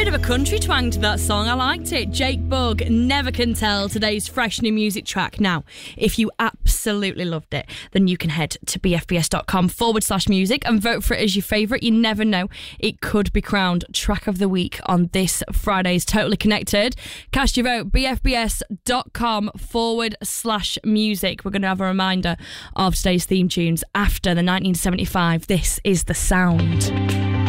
bit of a country twang to that song. I liked it. Jake Bugg, Never Can Tell, today's fresh new music track. Now, if you absolutely loved it, then you can head to bfbs.com/music and vote for it as your favourite. You never know, it could be crowned track of the week on this Friday's Totally Connected. Cast your vote, bfbs.com/music. We're going to have a reminder of today's theme tunes after the 1975 This Is the Sound.